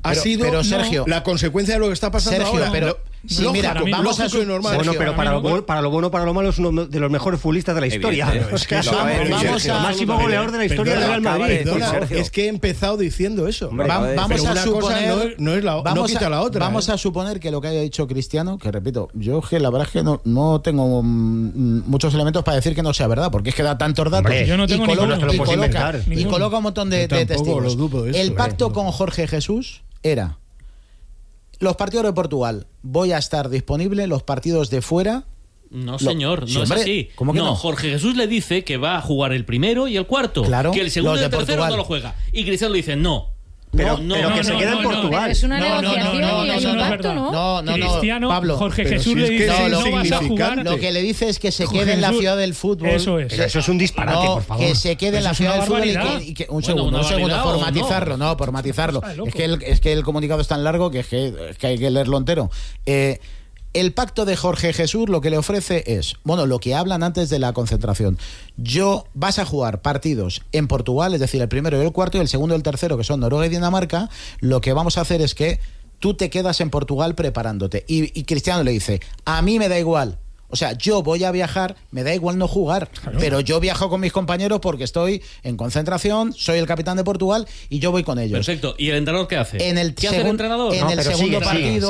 ha sido Sergio, la consecuencia de lo que está pasando ahora. Pero sí, mira, vamos a normal. Bueno, pero para lo bueno, para lo malo es uno de los mejores futbolistas de la historia. Vamos el máximo goleador de la historia del Real Madrid. Es que he empezado diciendo eso. Vamos a suponer, no quita la otra. Vamos a suponer que lo que haya dicho Cristiano, que repito, yo que la verdad es que no tengo muchos elementos para decir que no sea verdad, porque es que da tantos datos. Yo no tengo y coloca un montón de testigos. El pacto con Jorge Jesús era: los partidos de Portugal voy a estar disponible, los partidos de fuera. No, señor, no es así. ¿Cómo que no? Jorge Jesús le dice que va a jugar el primero y el cuarto. Claro, que el segundo y el tercero Portugal no lo juega. Y Cristiano le dice no. Pero que se quede en Portugal. Es una negociación y hay un pacto, ¿no? Cristiano, Pablo, Jorge Jesús le dice no vas a jugar. Lo que le dice es que se quede en la ciudad del fútbol. Eso es. Eso es un disparate, por favor. Que se quede en la ciudad del fútbol y que un segundo, por matizarlo. Por matizarlo. Es que el comunicado es tan largo que hay que leerlo entero. El pacto de Jorge Jesús lo que le ofrece es, lo que hablan antes de la concentración. Vas a jugar partidos en Portugal, es decir, el primero y el cuarto, y el segundo y el tercero, que son Noruega y Dinamarca. Lo que vamos a hacer es que tú te quedas en Portugal preparándote. Y Cristiano le dice, a mí me da igual. O sea, yo voy a viajar, me da igual no jugar, pero yo viajo con mis compañeros porque estoy en concentración, soy el capitán de Portugal y yo voy con ellos. Perfecto. ¿Y el entrenador qué hace? ¿Qué hace el entrenador? En el segundo partido,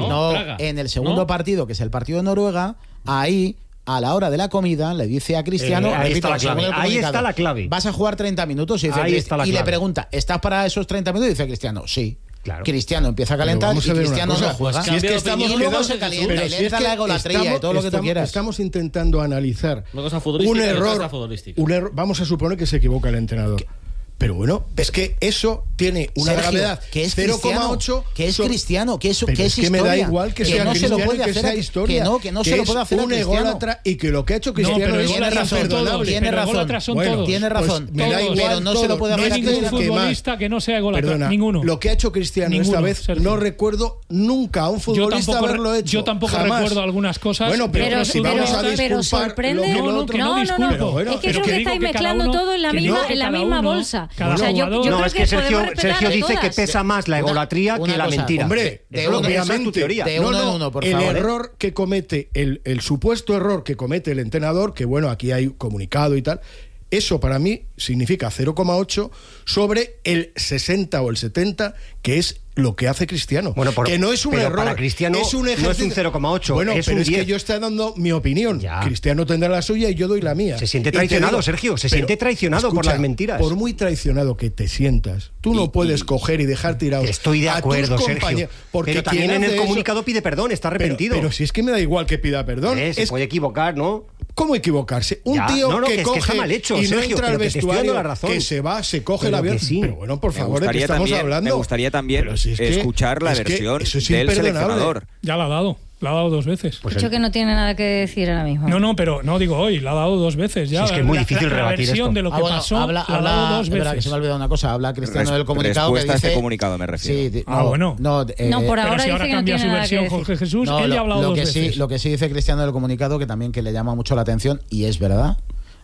en el segundo partido, que es el partido de Noruega, ahí a la hora de la comida le dice a Cristiano, ahí está la clave. Vas a jugar 30 minutos y le pregunta, ¿estás para esos 30 minutos? Y dice Cristiano, sí. Claro. Cristiano empieza a calentar y Cristiano no juega. Si es que estamos y luego se calienta y le entra la egolatría y todo lo que tú quieras. Estamos intentando analizar un error. Vamos a suponer que se equivoca el entrenador. Pero bueno, es que eso tiene una gravedad que es 0,8, que es Cristiano, que es que me da igual que sea no Cristiano, se lo puede que hacer sea historia, que no se lo puede hacer un ególatra y que lo que ha hecho Cristiano es imperdonable. Tiene razón, me da igual, pero no se lo puede hacer a ningún futbolista que no sea ególatra, ninguno. Lo que ha hecho Cristiano esta vez, Sergio, no recuerdo nunca a un futbolista haberlo hecho. Yo tampoco recuerdo algunas cosas. Bueno, pero si vamos a disculpar lo que lo otro, no disculpo. Es que creo que estáis mezclando todo en la misma bolsa. No, es que Sergio dice que pesa más la egolatría que la mentira. Hombre, obviamente, de uno en uno, por favor. El error que comete, el supuesto error que comete el entrenador, que bueno, aquí hay comunicado y tal, eso para mí significa 0,8 sobre el 60 o el 70, que es lo que hace Cristiano. Que no es un error. Para Cristiano es un no es un 0,8. Bueno, es pero un es 10. que yo estoy dando mi opinión. Ya. Cristiano tendrá la suya y yo doy la mía. Se siente traicionado, Sergio. Se siente traicionado por las mentiras. Por muy traicionado que te sientas, tú no puedes coger y dejar tirados. Estoy de acuerdo, Sergio. Porque pero también en el comunicado pide perdón, está arrepentido. Pero si es que me da igual que pida perdón. Se puede equivocar, ¿no? ¿Cómo equivocarse? Un tío que coge está mal hecho, y no Sergio, entra al vestuario, la razón. que se va, se coge el avión. Pero bueno, por favor, ¿de qué estamos hablando? Me gustaría también escuchar la versión del seleccionador. Ya la ha dado. La ha dado 2 veces. Pues hecho que no tiene nada que decir ahora mismo. No, pero no digo hoy, la ha dado 2 veces ya. Es que es muy difícil rebatir esto. La versión de lo que pasó la ha dado 2 veces. Que se me ha olvidado una cosa, habla Cristiano del comunicado que dice... Respuesta a este comunicado me refiero. Sí, no, por ahora si dice que no cambia tiene su nada versión que Jorge decir. Jesús, él ya ha hablado 2 veces. Lo que sí dice Cristiano del comunicado, que también que le llama mucho la atención, y es verdad,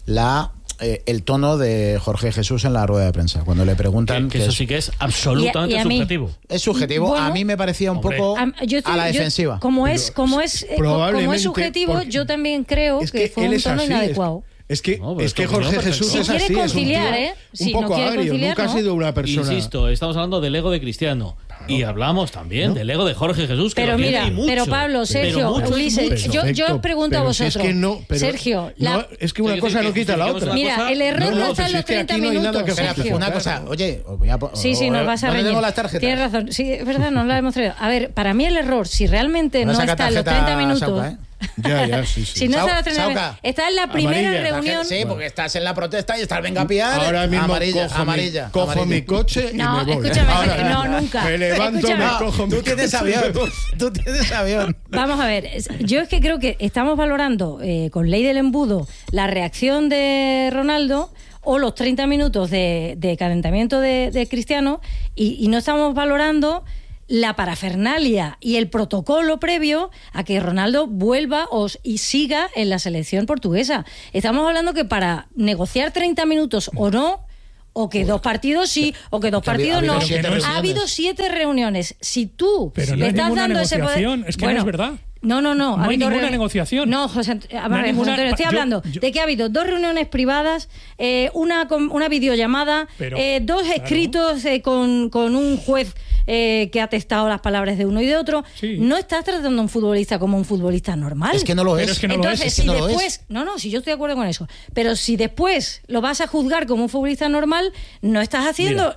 el tono de Jorge Jesús en la rueda de prensa cuando le preguntan que eso sí que es absolutamente subjetivo. Es subjetivo. Bueno, a mí me parecía un poco a la defensiva. Como es subjetivo, yo también creo que fue un tono inadecuado. Es que Jorge Jesús es así, conciliar, es un poco agrio, nunca ha sido una persona... Insisto, estamos hablando del ego de Cristiano. Y hablamos también del ego de Jorge Jesús. Pero mira, pero Pablo, Sergio, Ulises, yo os pregunto a vosotros. Sergio, es que una cosa no quita la otra. Mira, el error no está en los 30 minutos. Sergio, una cosa, oye, sí, nos vas a reñir. Tienes razón, sí, es verdad, nos la hemos traído. A ver, para mí el error, si realmente no está en los 30 minutos... Ya, sí. Si no está está en la primera reunión. Sí, porque estás en la protesta y estás venga a pillar. Ahora mismo amarilla. Cojo mi coche y me voy. Escúchame, no, nunca. Me levanto, me cojo mi coche. Tú tienes avión. Vamos a ver, yo es que creo que estamos valorando con ley del embudo la reacción de Ronaldo o los 30 minutos de calentamiento de Cristiano y no estamos valorando la parafernalia y el protocolo previo a que Ronaldo vuelva y siga en la selección portuguesa. Estamos hablando que para negociar 30 minutos o no, o que 2 partidos sí, o que 2 partidos no. Ha habido 7 reuniones. Si tú le estás dando ese poder... Es que no es verdad. No. No hay ninguna negociación. No, José Antonio, estoy hablando de que ha habido 2 reuniones privadas, una videollamada, 2 escritos con un juez que ha testado las palabras de uno y de otro. Sí. No estás tratando a un futbolista como un futbolista normal. Es que no lo es. Pero es que no Entonces, lo es. si después... No, si yo estoy de acuerdo con eso. Pero si después lo vas a juzgar como un futbolista normal, no estás haciendo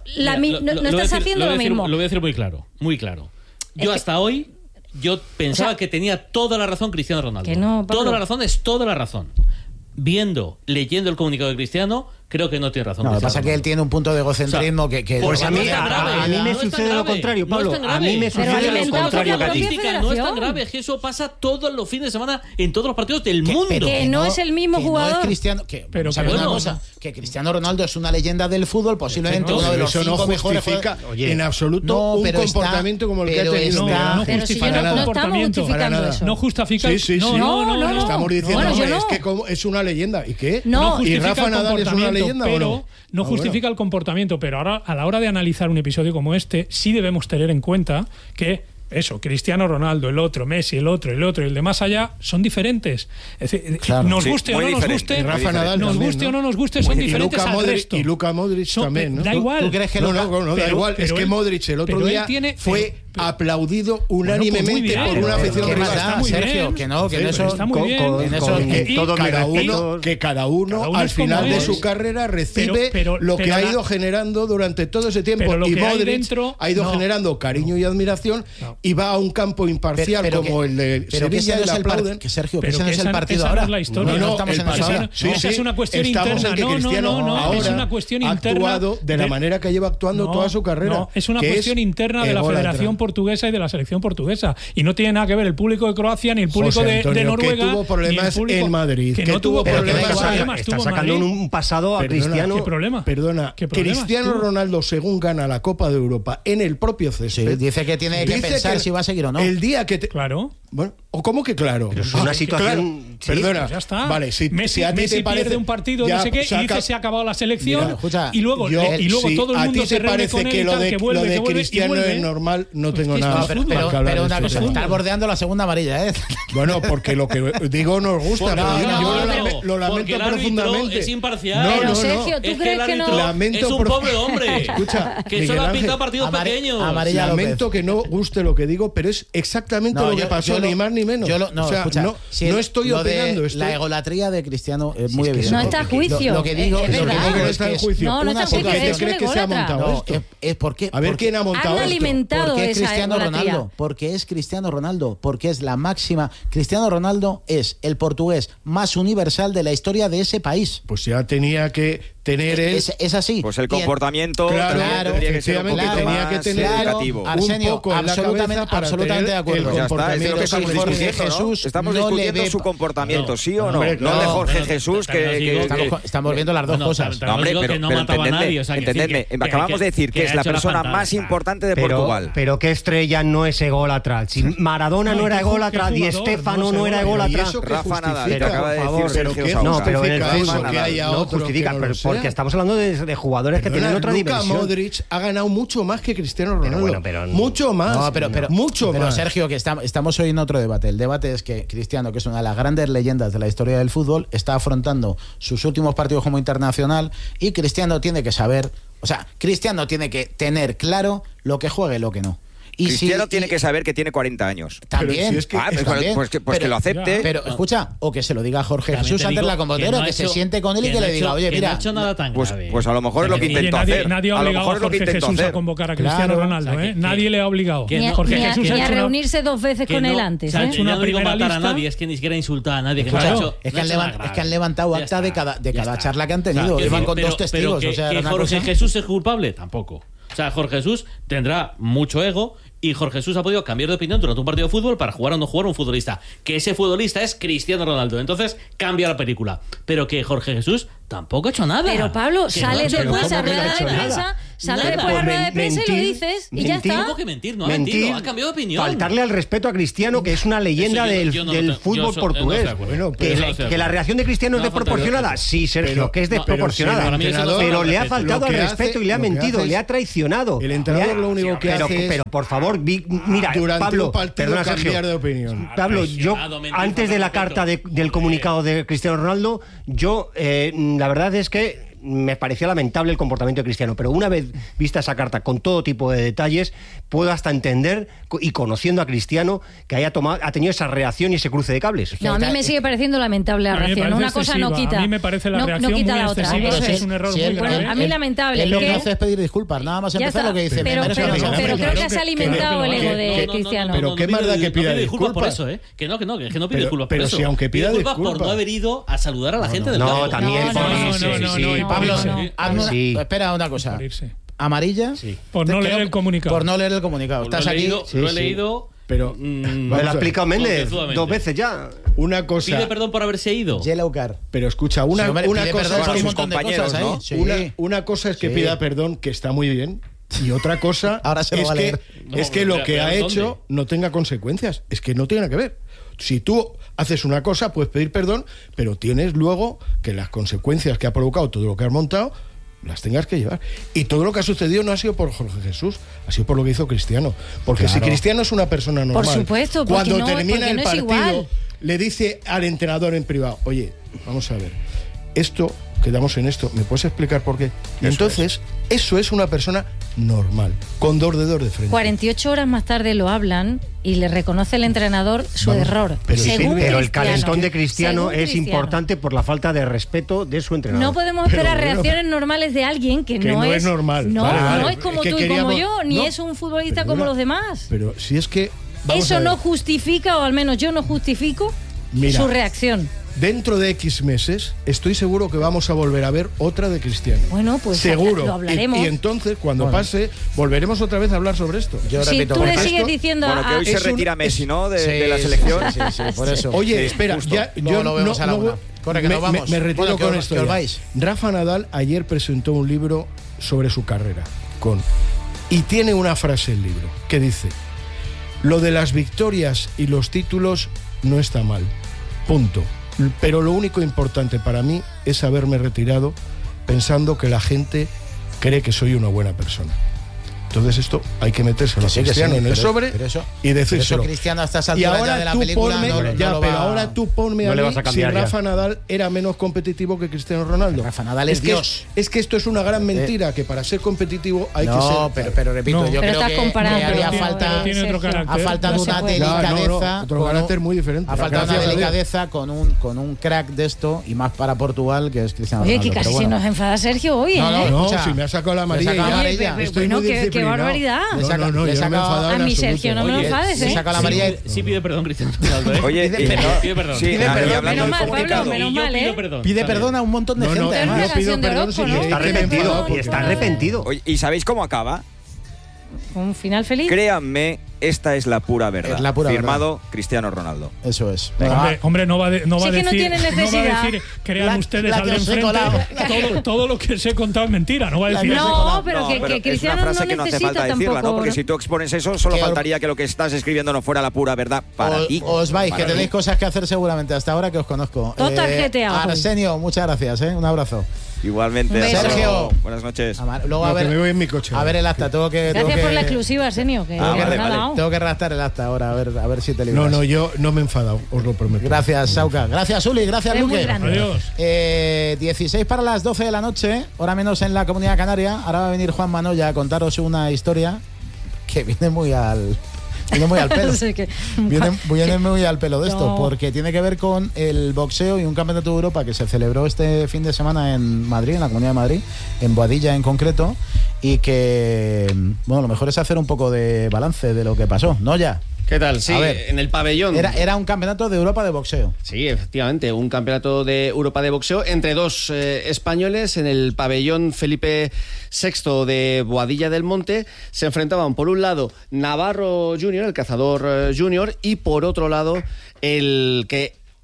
lo mismo. Lo voy a decir muy claro, muy claro. Yo hasta hoy... Yo pensaba que tenía toda la razón Cristiano Ronaldo. Que no, toda la razón es toda la razón. Leyendo el comunicado de Cristiano, creo que no tiene razón. No, lo que pasa es que él tiene un punto de egocentrismo que pues a mí me sucede lo contrario, Pablo. A mí me sucede lo contrario que a ti. No es tan grave, es que eso pasa todos los fines de semana en todos los partidos del mundo. Que no es el mismo jugador. No es Cristiano, pero una cosa, que Cristiano Ronaldo es una leyenda del fútbol, posiblemente uno de los 5 mejores jugadores. En absoluto un comportamiento como el que ha tenido. No justifica el comportamiento. No justifica. No. Estamos diciendo es que es una leyenda. ¿Y qué? ¿Y Rafa Nadal es una leyenda o no? No justifica el comportamiento, pero ahora, a la hora de analizar un episodio como este, sí debemos tener en cuenta que Cristiano Ronaldo, el otro, Messi, el otro y el de más allá son diferentes. Es decir, nos guste o no nos guste, Rafa Nadal nos también, guste o no nos guste, son diferentes al resto. Y Luka Modric también, ¿no? Da igual. ¿Tú crees que no, da igual. Es que Modric el otro día fue aplaudido unánimemente por una afición rival. Sergio, que no eso está muy bien. Que cada uno al final de su carrera recibe lo que ha ido generando durante todo ese tiempo. Y Modric ha ido generando cariño y admiración y va a un campo imparcial como el de Sevilla y le aplauden. Sergio, que ese no es el partido ahora. No estamos en pasado. Esa es una cuestión interna. No, es una cuestión interna. Ha actuado de la manera que lleva actuando toda su carrera. No, es una cuestión interna de la Federación Portuguesa y de la selección portuguesa. Y no tiene nada que ver el público de Croacia ni el público de Noruega. Que tuvo problemas en Madrid. Que no tuvo problemas. Está sacando un pasado a Cristiano. ¿Qué problema? Perdona. Cristiano Ronaldo, según gana la Copa de Europa en el propio césped, dice que tiene que pensar si va a seguir o no. El día que Claro. Bueno, ¿o cómo que claro? Pero es una situación... Claro. Perdona. Pues ya está. Vale, Messi a ti te parece, pierde un partido, no sé qué, y dice se ha acabado la selección. Mira, escucha, y luego todo el mundo se reúne con él y tal, que vuelve, lo de Cristiano es normal, no tengo nada. Pero una cosa, estás bordeando la segunda amarilla, ¿eh? Bueno, porque lo que digo nos gusta. Yo lo lamento profundamente. Es imparcial. Pero Sergio, ¿tú crees que no? Es un pobre hombre. Escucha, que solo ha pintado partidos pequeños. Lamento que no guste lo que digo, pero es exactamente lo que pasó, ni más ni menos. No estoy opinando. La egolatría de Cristiano es muy evidente. No está a juicio. Lo que digo es que no está en juicio. No está en juicio. ¿Por qué crees que se ha montado esto? Es porque a ver quién ha montado esto. Porque es Cristiano Ronaldo. Porque es Cristiano Ronaldo. Porque es la máxima. Cristiano Ronaldo es el portugués más universal de la historia de ese país. Pues ya tenía que tener es así. Pues el comportamiento claro, tendría que ser un poquito tenía que tener Arsenio, un poco absolutamente de acuerdo. Estamos discutiendo su comportamiento, ¿sí o no? No el de Jorge Jesús, que estamos viendo las dos cosas. Hombre, pero no mataba a nadie. Entendedme, acabamos de decir que es la persona más importante de Portugal. Pero qué estrella no es ególatra. Si Maradona no era ególatra, Di Stéfano no era ególatra. Rafa Nadal, te acaba de decir Sergio Sousa. No, pero en el fútbol no justifica, porque estamos hablando de jugadores que tienen otra dimensión. Luka Modric ha ganado mucho más que Cristiano Ronaldo. Mucho más. Mucho más. Pero Sergio, que estamos hoy en otro debate. El debate es que Cristiano, que es una de las grandes leyendas de la historia del fútbol, está afrontando sus últimos partidos como internacional y Cristiano tiene que saber, Cristiano tiene que tener claro lo que juegue y lo que no. Cristiano tiene que saber que tiene 40 años. También. Si es que, pues que lo acepte. Pero escucha, o que se lo diga a Jorge Jesús antes de la convocatoria, que se siente con él y que le diga, oye, mira. No ha hecho nada tan grave. Pues a lo mejor es lo que intentó hacer. Nadie ha obligado a Jorge Jesús a convocar a Cristiano Ronaldo. Nadie le ha obligado. Jorge Jesús ni a reunirse 2 veces con él antes. Ha hecho una primera lista. A nadie, es que ni siquiera insulta a nadie. Es que han levantado acta de cada charla que han tenido. Iban con 2 testigos. ¿Que Jorge Jesús es culpable? Tampoco. O sea, Jorge Jesús tendrá mucho ego y Jorge Jesús ha podido cambiar de opinión durante un partido de fútbol para jugar o no jugar un futbolista. Que ese futbolista es Cristiano Ronaldo. Entonces cambia la película. Pero que Jorge Jesús Tampoco ha hecho nada. Pero Pablo, sales después a rueda de prensa, y lo dices y ya está. ¿Cómo que mentir? No ha mentido, ha cambiado de opinión. Faltarle al respeto a Cristiano, que es una leyenda del fútbol portugués. Que la reacción de Cristiano es desproporcionada. Sí, Sergio, que es desproporcionada. Pero le ha faltado al respeto y le ha mentido, le ha traicionado. El entrenador lo único que hace es... Pero por favor, mira, Pablo, perdona, Sergio. De opinión. Pablo, yo, antes de la carta del comunicado de Cristiano Ronaldo, yo... la verdad es que me pareció lamentable el comportamiento de Cristiano, pero una vez vista esa carta con todo tipo de detalles, puedo hasta entender, y conociendo a Cristiano, que ha tenido esa reacción y ese cruce de cables. No, a mí me sigue pareciendo lamentable la reacción. Una cosa no quita. A mí me parece la reacción no quita muy la otra. excesiva, es un error muy grave. A mí lamentable. Lo que hace es pedir disculpas, nada más empezar lo que dice. Pero creo que se ha alimentado el ego de Cristiano. Pero qué más da que pida disculpas por eso, que no pide disculpas por eso. Pero si aunque pida disculpas por no haber ido a saludar a la gente del campo. No, también. Pablo, espera una cosa. Amarilla. Sí. Por no leer el comunicado. Por no leer el comunicado. Estás aquí. Lo he leído. Pero me lo ha explicado Méndez 2 veces ya. Una cosa. Pide perdón por haberse ido. Yellow card. Pero escucha, una cosa es sus compañeros, ¿no? Una cosa es que pida perdón, que está muy bien. Y otra cosa ahora se lo va a leer. Es que lo que ha hecho no tenga consecuencias. Es que no tiene nada que ver. Si tú haces una cosa, puedes pedir perdón, pero tienes luego que las consecuencias que ha provocado todo lo que has montado las tengas que llevar. Y todo lo que ha sucedido no ha sido por Jorge Jesús, ha sido por lo que hizo Cristiano. Porque si Cristiano es una persona normal, por supuesto, cuando termina el partido, le dice al entrenador en privado: oye, vamos a ver, esto, quedamos en esto, ¿me puedes explicar por qué? Y entonces, eso es una persona normal, con 2 dedos de frente. 48 horas más tarde lo hablan y le reconoce el entrenador su error. Pero el calentón de Cristiano es importante por la falta de respeto de su entrenador. No podemos esperar reacciones normales de alguien que no es normal. No es como tú y como yo, ni es un futbolista como los demás. Pero si es que... Eso no justifica, o al menos yo no justifico, su reacción. Dentro de X meses, estoy seguro que vamos a volver a ver otra de Cristiano. Bueno, pues seguro. Lo hablaremos. Y entonces, cuando pase, volveremos otra vez a hablar sobre esto. Yo repito, tú le sigues diciendo... Bueno, que hoy se retira Messi, ¿no? De la selección. Sí, por eso. Oye, espera, yo lo vemos a la una. Corre, que nos vamos. Me retiro con esto. Rafa Nadal ayer presentó un libro sobre su carrera. Y tiene una frase el libro, que dice: lo de las victorias y los títulos no está mal. Punto. Pero lo único importante para mí es haberme retirado pensando que la gente cree que soy una buena persona. Entonces esto hay que metérselo a Cristiano en el sobre y decírselo. Cristiano hasta esa altura de la película pero ahora tú ponme a mí si Rafa Nadal era menos competitivo que Cristiano Ronaldo. Rafa Nadal es Dios. Es que esto es una gran mentira, que para ser competitivo hay que ser... No, pero repito, yo creo que ha faltado una delicadeza. Otro carácter muy diferente. Ha faltado una delicadeza con un crack de esto, y más para Portugal, que es Cristiano Ronaldo. Oye, que casi se nos enfada Sergio hoy, ¿eh? No, si me ha sacado la amarilla. Estoy muy disciplinado. ¡Qué barbaridad! No, yo no me he enfadado. A mi Sergio, no me enfades, ¿eh? Saca la María. Sí pide perdón, Cristiano Ronaldo, ¿eh? Oye, pide perdón. Sí, menos mal, Pablo, menos mal, ¿eh? Pide perdón a un montón de gente. No pido perdón si está arrepentido. Oye, ¿y sabéis cómo acaba? ¿Un final feliz? Créanme, esta es la pura verdad. Es la pura Firmado verdad. Cristiano Ronaldo. Eso es. Hombre, no va a decir. No tiene necesidad. Crean ustedes al de enfrente. Todo lo que se he contado es mentira. No va a decir eso. No, pero que Cristiano es una frase que no hace falta decirla, ¿no? Porque ¿no? si tú expones eso, solo faltaría que lo que estás escribiendo no fuera la pura verdad para ti. Os vais, que tenéis cosas que hacer seguramente. Hasta ahora que os conozco. Todo tarjeteado. Arsenio, muchas gracias. Un abrazo. Igualmente. Sergio. Buenas noches. Luego me voy en mi coche. A ver el acta. Gracias por la exclusiva, Arsenio. Tengo que redactar el acta ahora, a ver si te libras. No, yo no me he enfadado, os lo prometo. Gracias, Sauca. Gracias, Uli. Gracias, Luque. Adiós. 16 para las 12 de la noche, hora menos en la Comunidad Canaria. Ahora va a venir Juan Manoya a contaros una historia que viene muy al pelo. Viene muy al pelo de esto, porque tiene que ver con el boxeo y un campeonato de Europa que se celebró este fin de semana en Madrid, en la Comunidad de Madrid, en Boadilla en concreto, y que, bueno, lo mejor es hacer un poco de balance de lo que pasó, ¿no? Ya. ¿Qué tal? Sí, en el pabellón. Era un campeonato de Europa de boxeo. Sí, efectivamente, un campeonato de Europa de boxeo entre dos españoles en el pabellón Felipe VI de Boadilla del Monte. Se enfrentaban por un lado Navarro Junior, el cazador Junior, y por otro lado el que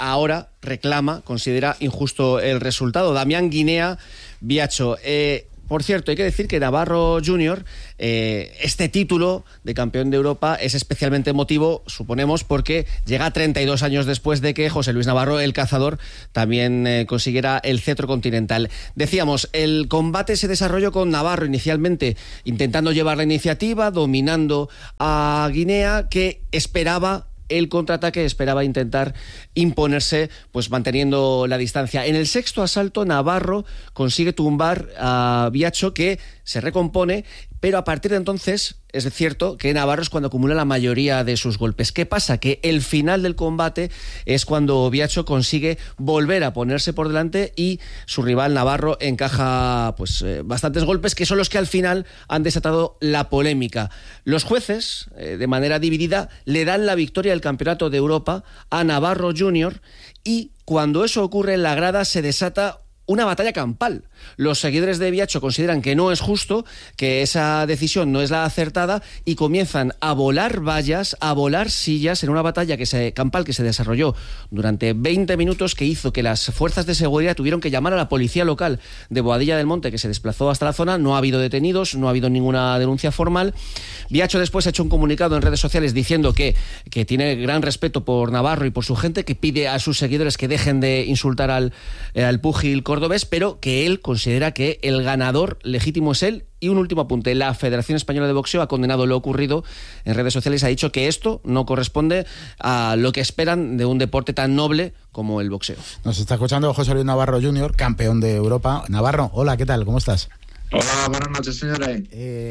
ahora reclama, considera injusto el resultado. Damián Guinea, Biacho. Por cierto, hay que decir que Navarro Junior, este título de campeón de Europa es especialmente emotivo, suponemos, porque llega 32 años después de que José Luis Navarro, el cazador, también consiguiera el cetro continental. Decíamos, el combate se desarrolló con Navarro inicialmente intentando llevar la iniciativa, dominando a Guinea, que esperaba el contraataque, esperaba intentar imponerse, pues manteniendo la distancia. En el sexto asalto, Navarro consigue tumbar a Biacho, que se recompone, pero a partir de entonces es cierto que Navarro es cuando acumula la mayoría de sus golpes. ¿Qué pasa? Que el final del combate es cuando Biacho consigue volver a ponerse por delante y su rival Navarro encaja pues bastantes golpes, que son los que al final han desatado la polémica. Los jueces, de manera dividida, le dan la victoria del Campeonato de Europa a Navarro Junior, y cuando eso ocurre en la grada se desata una batalla campal. Los seguidores de Biacho consideran que no es justo, que esa decisión no es la acertada, y comienzan a volar vallas, a volar sillas en una batalla campal que se desarrolló durante 20 minutos, que hizo que las fuerzas de seguridad tuvieron que llamar a la policía local de Boadilla del Monte, que se desplazó hasta la zona. No ha habido detenidos, no ha habido ninguna denuncia formal. Biacho después ha hecho un comunicado en redes sociales diciendo que tiene gran respeto por Navarro y por su gente, que pide a sus seguidores que dejen de insultar al púgil cordobés, pero que él considera que el ganador legítimo es él. Y un último apunte: la Federación Española de Boxeo ha condenado lo ocurrido en redes sociales, ha dicho que esto no corresponde a lo que esperan de un deporte tan noble como el boxeo. Nos está escuchando José Luis Navarro Jr., campeón de Europa. Navarro, hola, ¿qué tal? ¿Cómo estás? Hola, buenas noches, señores.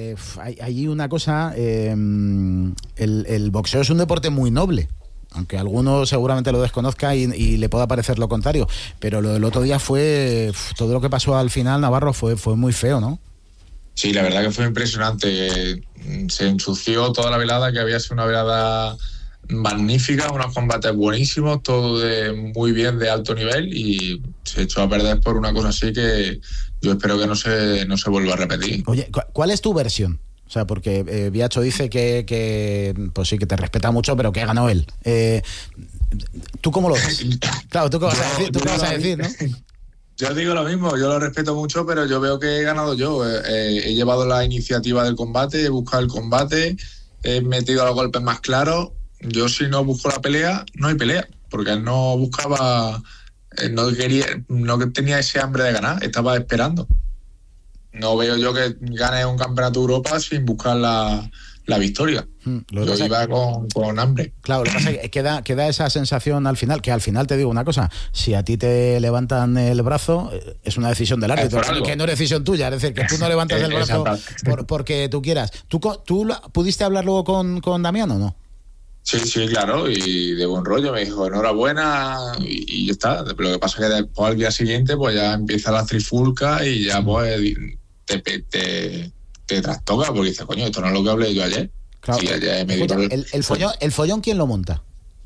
Hay una cosa, el boxeo es un deporte muy noble, aunque alguno seguramente lo desconozca y le pueda parecer lo contrario, pero lo del otro día fue, todo lo que pasó al final, Navarro, fue muy feo, ¿no? Sí, la verdad que fue impresionante. Se ensució toda la velada, que había sido una velada magnífica, unos combates buenísimos, todo muy bien, de alto nivel, y se echó a perder por una cosa así que yo espero que no se vuelva a repetir. Oye, ¿cuál es tu versión? O sea, porque Biacho dice que pues sí, que te respeta mucho, pero que ganó él. ¿Tú cómo lo ves? Claro, ¿tú qué vas a decir, no? Yo digo lo mismo, yo lo respeto mucho, pero yo veo que he ganado yo. He llevado la iniciativa del combate, he buscado el combate, he metido los golpes más claros. Yo, si no busco la pelea, no hay pelea, porque él no buscaba, no tenía ese hambre de ganar, estaba esperando. No veo yo que gane un campeonato de Europa sin buscar la victoria. Yo iba con hambre. Claro, lo que pasa es que queda esa sensación al final, que al final te digo una cosa: si a ti te levantan el brazo, es una decisión del árbitro, que no es decisión tuya, es decir, que tú no levantas el brazo porque tú quieras. ¿Tú pudiste hablar luego con Damián o no? Sí, claro, y de buen rollo. Me dijo enhorabuena y ya está. Lo que pasa es que después, al día siguiente, pues ya empieza la trifulca y ya pues te trastoca, porque dices, coño, esto no es lo que hablé yo ayer. Claro. Sí, el follón, ¿quién lo monta?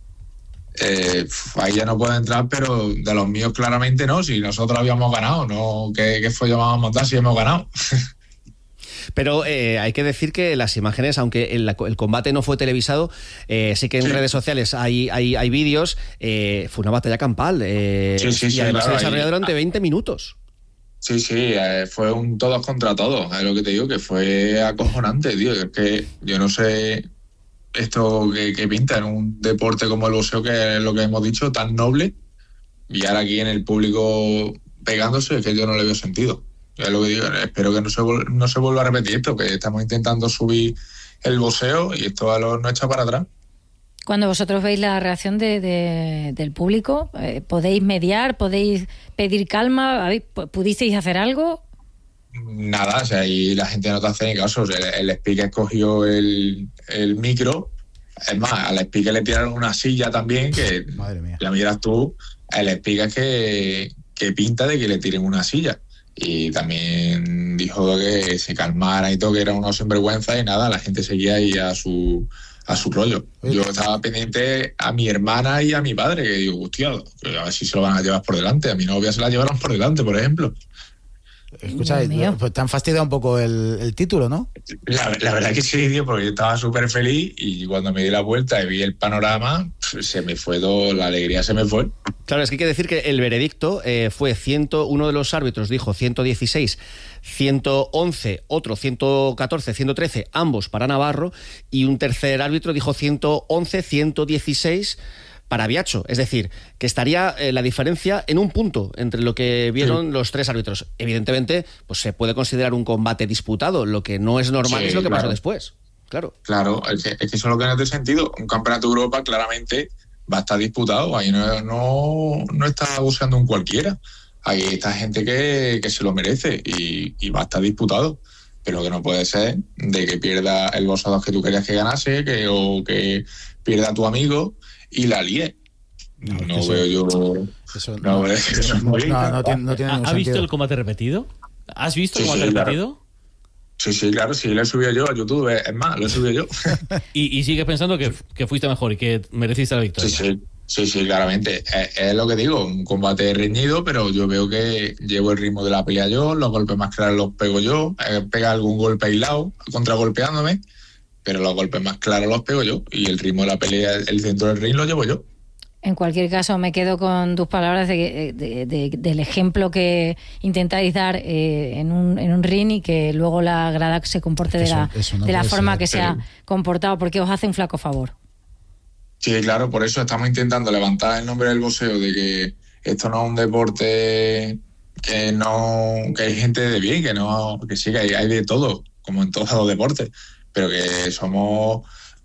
Ahí ya no puedo entrar, pero de los míos claramente no. Si nosotros habíamos ganado, no, ¿qué follón vamos a montar si hemos ganado? Pero hay que decir que las imágenes, aunque el combate no fue televisado, sí que en redes sociales hay vídeos. Fue una batalla campal. Y además se desarrolló durante 20 minutos. Sí, fue un todos contra todos. Es lo que te digo, que fue acojonante, tío. Es que yo no sé esto que pinta en un deporte como el boxeo, que es lo que hemos dicho, tan noble, y ahora aquí en el público pegándose, es que yo no le veo sentido. Es lo que digo, espero que no se vuelva a repetir esto, que estamos intentando subir el boxeo y esto no echa para atrás. Cuando vosotros veis la reacción del público, ¿podéis mediar? ¿Podéis pedir calma? ¿Pudisteis hacer algo? Nada, o sea, ahí la gente no te hace ni caso. O sea, el speaker cogió el micro. Es más, al speaker le tiraron una silla también, que la miras tú, el speaker que pinta de que le tiren una silla. Y también dijo que se calmara y todo, que era una sinvergüenza, y nada, la gente seguía ahí a su rollo. Yo estaba pendiente a mi hermana y a mi padre, que digo, hostia, a ver si se lo van a llevar por delante. A mi novia se la llevaron por delante, por ejemplo. Escucha, pues te han fastidiado un poco el título, ¿no? La verdad que sí, tío, porque yo estaba súper feliz, y cuando me di la vuelta y vi el panorama, se me fue la alegría, se me fue. Claro, es que hay que decir que el veredicto fue uno de los árbitros dijo 116, 111, otro 114, 113, ambos para Navarro, y un tercer árbitro dijo 111, 116 para Biacho. Es decir, que estaría la diferencia en un punto entre lo que vieron los tres árbitros. Evidentemente, pues se puede considerar un combate disputado. Lo que no es normal es lo que pasó después. Claro, es que eso es lo que no tiene sentido. Un campeonato de Europa claramente va a estar disputado. Ahí no está buscando un cualquiera. Ahí está gente que se lo merece y va a estar disputado. Pero que no puede ser de que pierda el Barça 2 que tú querías que ganase, o que pierda tu amigo y la líe. No veo yo. Eso no tiene ningún sentido. ¿Has visto el combate repetido? ¿Has visto el combate repetido? Claro. Sí, claro, sí, lo he subido yo a YouTube, es más, lo he subido yo. ¿Y sigues pensando que fuiste mejor y que mereciste la victoria? Sí, claramente. Es lo que digo, un combate reñido, pero yo veo que llevo el ritmo de la pelea yo, los golpes más claros los pego yo, pega algún golpe aislado, contragolpeándome, pero los golpes más claros los pego yo, y el ritmo de la pelea, el centro del ring lo llevo yo. En cualquier caso, me quedo con tus palabras del ejemplo que intentáis dar en un ring, y que luego la grada se comporte de la forma que se ha comportado, porque os hace un flaco favor. Sí, claro, por eso estamos intentando levantar el nombre del boxeo, de que esto no es un deporte que hay gente de bien, que sí, que hay de todo, como en todos los deportes, pero que somos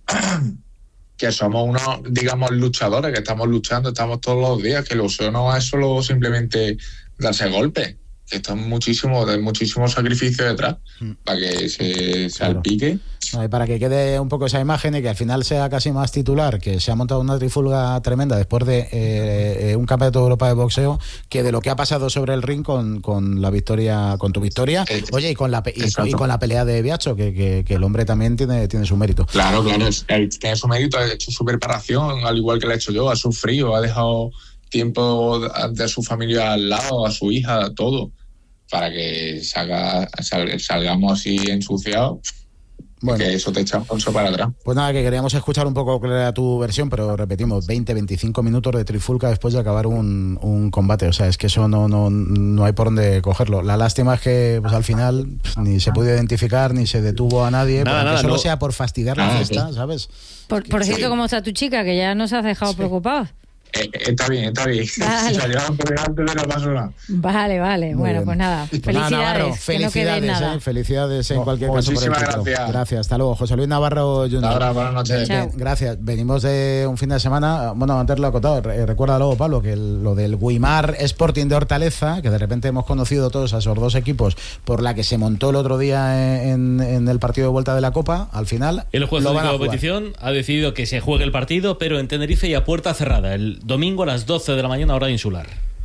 unos, digamos, luchadores, que estamos luchando, estamos todos los días, que el boxeo no es solo simplemente darse golpes, que está muchísimo sacrificio detrás para que se salpique. No, y para que quede un poco esa imagen y que al final sea casi más titular, que se ha montado una trifulga tremenda después de un campeonato de Europa de boxeo, que de lo que ha pasado sobre el ring con la victoria, con tu victoria, oye, y con la pelea de Biacho, que el hombre también tiene su mérito. Claro, tiene su mérito, ha hecho su preparación, al igual que lo he hecho yo, ha sufrido, ha dejado tiempo de su familia al lado, a su hija, a todo, para que salgamos así ensuciados. Bueno, que eso te echa un pulso para atrás. Pues nada, que queríamos escuchar un poco cuál era tu versión, pero repetimos, 20-25 minutos de trifulca después de acabar un combate. O sea, es que eso no hay por dónde cogerlo. La lástima es que pues al final ni se pudo identificar, ni se detuvo a nadie, que solo sea por fastidiar la fiesta, ¿sabes? Por cierto, ¿cómo está tu chica? Que ya nos has dejado preocupados. Está bien. Vale. Se llevaban por delante de la basura. Vale. Muy bueno, bien. pues nada. Felicidades. Navarro, felicidades, nada. Felicidades en cualquier caso por el título. Gracias. Hasta luego. José Luis Navarro Jr. Ahora, buenas noches. Gracias. Venimos de un fin de semana. Bueno, antes lo he acotado. Recuerda luego, Pablo, que lo del Guimar Sporting de Hortaleza, que de repente hemos conocido todos a esos dos equipos por la que se montó el otro día en el partido de vuelta de la Copa, al final. El juez de la competición ha decidido que se juegue el partido, pero en Tenerife y a puerta cerrada. El domingo a las 12 de la mañana, hora insular.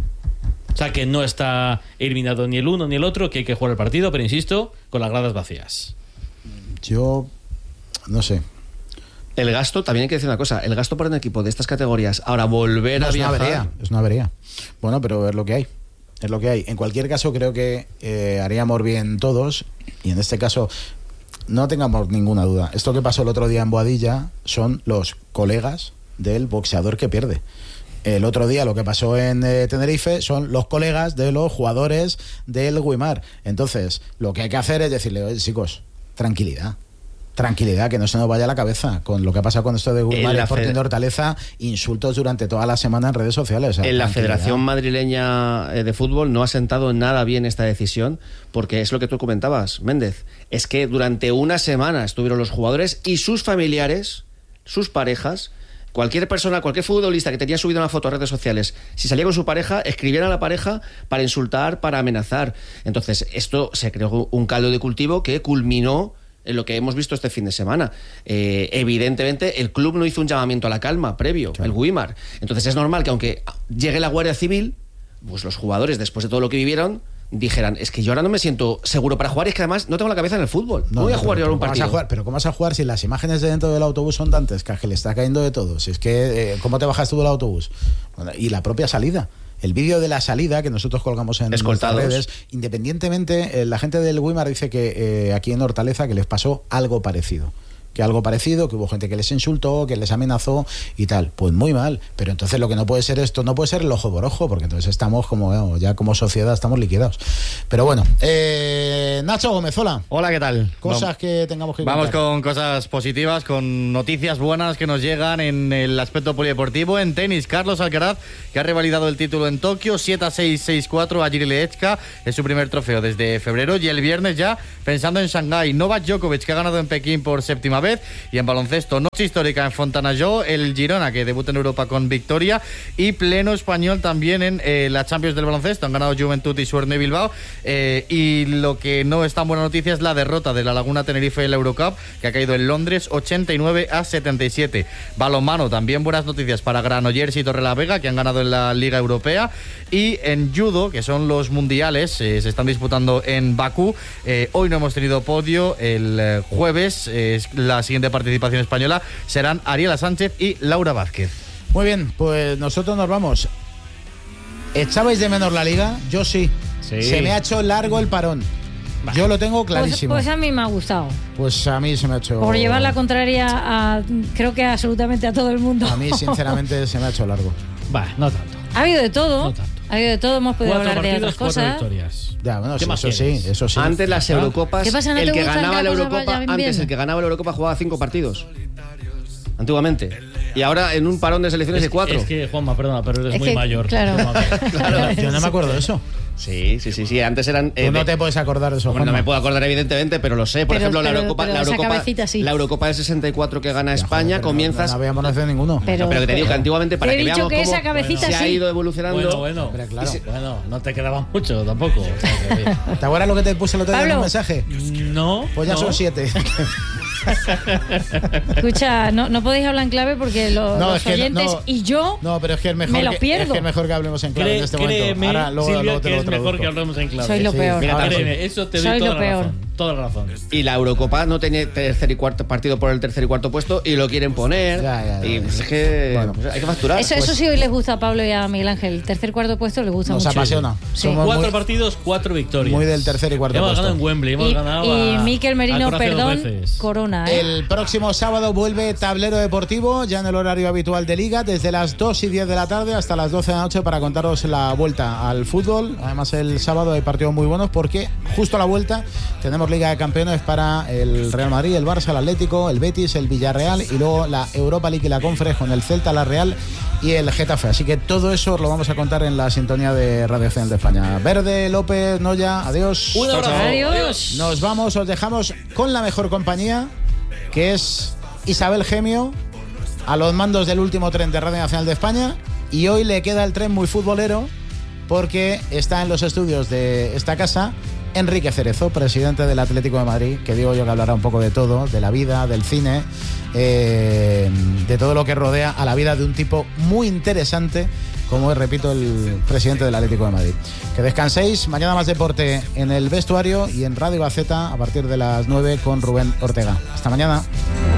O sea que no está eliminado ni el uno ni el otro, que hay que jugar el partido, pero insisto, con las gradas vacías. Yo no sé. El gasto, también hay que decir una cosa, el gasto para un equipo de estas categorías, ahora volver a viajar... Es una avería. Bueno, pero es lo que hay. Es lo que hay. En cualquier caso, creo que haríamos bien todos, y en este caso no tengamos ninguna duda. Esto que pasó el otro día en Boadilla son los colegas del boxeador que pierde. El otro día lo que pasó en Tenerife son los colegas de los jugadores del Guimar. Entonces, lo que hay que hacer es decirle, oye, chicos, tranquilidad, que no se nos vaya la cabeza con lo que ha pasado con esto de Guimar y Sporting de Hortaleza, insultos durante toda la semana en redes sociales. O sea, en la Federación Madrileña de Fútbol no ha sentado nada bien esta decisión, porque es lo que tú comentabas, Méndez, es que durante una semana estuvieron los jugadores y sus familiares, sus parejas. Cualquier persona, cualquier futbolista que tenía subido una foto a redes sociales, si salía con su pareja, escribían a la pareja para insultar, para amenazar. Entonces, esto se creó un caldo de cultivo que culminó en lo que hemos visto este fin de semana. Evidentemente, el club no hizo un llamamiento a la calma previo, el Guimar. Entonces, es normal que aunque llegue la Guardia Civil, pues los jugadores, después de todo lo que vivieron, dijeran, es que yo ahora no me siento seguro para jugar, es que además no tengo la cabeza en el fútbol. No voy a jugar yo ahora un partido. Pero ¿cómo vas a jugar si las imágenes de dentro del autobús son dantescas, que le está cayendo de todo? Si es que, ¿cómo te bajas tú del autobús? Bueno, y la propia salida. El vídeo de la salida que nosotros colgamos en nuestras redes, independientemente, la gente del Guimar dice que aquí en Hortaleza que les pasó algo parecido. que algo parecido, que hubo gente que les insultó, que les amenazó y tal. Pues muy mal. Pero entonces lo que no puede ser esto, no puede ser el ojo por ojo, porque entonces estamos como, ya como sociedad estamos liquidados. Pero bueno, Nacho Gómez, hola. Hola, ¿qué tal? Cosas que tengamos que contar. Vamos con cosas positivas, con noticias buenas que nos llegan en el aspecto polideportivo. En tenis, Carlos Alcaraz, que ha revalidado el título en Tokio, 7-6, 6-4 a Jiří Lehečka, es su primer trofeo desde febrero, y el viernes ya pensando en Shanghái. Novak Djokovic, que ha ganado en Pekín por séptima vez, y en baloncesto, noche histórica en Fontanalló, el Girona, que debuta en Europa con victoria, y pleno español también en la Champions del baloncesto, han ganado Juventud y Suerne Bilbao, y lo que no es tan buena noticia es la derrota de la Laguna Tenerife en la Eurocup, que ha caído en Londres 89-77. Balonmano, también buenas noticias para Granollers y Torrelavega, que han ganado en la Liga Europea, y en judo, que son los mundiales, se están disputando en Bakú. Hoy no hemos tenido podio, el jueves la siguiente participación española serán Ariela Sánchez y Laura Vázquez. Muy bien, pues nosotros nos vamos. ¿Echabais de menos la liga? Yo sí. Se me ha hecho largo el parón. Yo lo tengo clarísimo. Pues a mí me ha gustado. Pues a mí se me ha hecho... Por llevar la contraria a, creo que absolutamente a todo el mundo. A mí, sinceramente, se me ha hecho largo. No tanto. Ha habido de todo. No tanto. Ha habido de todo, hemos podido 4 hablar de partidos, otras 4 cosas. victorias. Ya, bueno, ¿Qué más eso sí. Antes las Eurocopas, ¿Qué pasa? ¿No el te que gustan ganaba que la la cosa Eurocopa, vaya bien? antes el que ganaba la Eurocopa jugaba 5 partidos. Antiguamente. Y ahora en un parón de selecciones de 4. Es que, Juanma, perdona, pero eres muy mayor. Claro. Claro. Yo no me acuerdo de eso. Sí. Antes eran. Tú no te puedes acordar de eso. Bueno, no me puedo acordar, evidentemente, pero lo sé. Por ejemplo, la Eurocopa sí. la Eurocopa del 64 que gana España, comienzas. No habíamos nacido ninguno. Pero que te digo que antiguamente, para que veamos cómo esa cabecita se ha ido evolucionando. Bueno, claro. Bueno, no te quedaba mucho tampoco. O sea, que... ¿Te acuerdas lo que te puse el otro día en un mensaje? No. Pues ya son 7. Escucha, no podéis hablar en clave porque los oyentes y yo pero es que es mejor me lo pierdo. Es que es mejor que hablemos en clave en este momento. Ahora, luego te lo es mejor que hablemos en clave. Soy lo peor. Mira, créeme, eso te doy toda la razón. Y la Eurocopa no tiene tercer y cuarto partido por el tercer y cuarto puesto y lo quieren poner. Y pues es que pues hay que facturar. Eso sí hoy les gusta a Pablo y a Miguel Ángel. El tercer y cuarto puesto les gusta mucho. Nos apasiona. Sí. 4 partidos, 4 victorias. Muy del tercer y cuarto puesto. puesto. Hemos ganado en Wembley, hemos ganado y Mikel Merino, perdón, Corona. El próximo sábado vuelve Tablero Deportivo, ya en el horario habitual de Liga, desde las 2:10 de la tarde hasta las 12 de la noche para contaros la vuelta al fútbol. Además, el sábado hay partidos muy buenos porque justo a la vuelta tenemos Liga de Campeones para el Real Madrid, el Barça, el Atlético, el Betis, el Villarreal y luego la Europa League y la Conference con el Celta, la Real y el Getafe. Así que todo eso os lo vamos a contar en la sintonía de Radio Nacional de España. Verde, López, Noya, adiós. Un abrazo. Adiós. Nos vamos, os dejamos con la mejor compañía, que es Isabel Gemio, a los mandos del último tren de Radio Nacional de España, y hoy le queda el tren muy futbolero porque está en los estudios de esta casa Enrique Cerezo, presidente del Atlético de Madrid, que digo yo que hablará un poco de todo, de la vida, del cine, de todo lo que rodea a la vida de un tipo muy interesante como es, repito, el presidente del Atlético de Madrid. Que descanséis, mañana más deporte en el vestuario y en Radio Gaceta a partir de las 9 con Rubén Ortega. Hasta mañana.